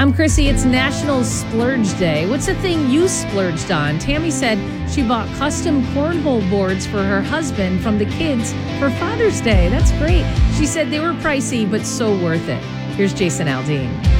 Chrissy. It's National Splurge Day. What's the thing you splurged on? Tammy said she bought custom cornhole boards for her husband from the kids for Father's Day. That's great. She said they were pricey, but so worth it. Here's Jason Aldean.